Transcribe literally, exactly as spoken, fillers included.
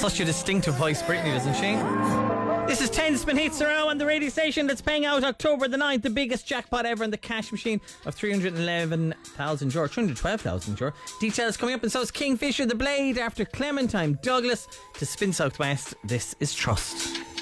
such a distinctive voice, Brittany, doesn't she? This is ten Spin Hits Around on the radio station that's paying out October the ninth, the biggest jackpot ever in the cash machine of three hundred eleven thousand euro, three hundred twelve thousand euro. Details coming up, and so is Kingfisher the Blade after Clementine Douglas to Spin Southwest. This is Trust.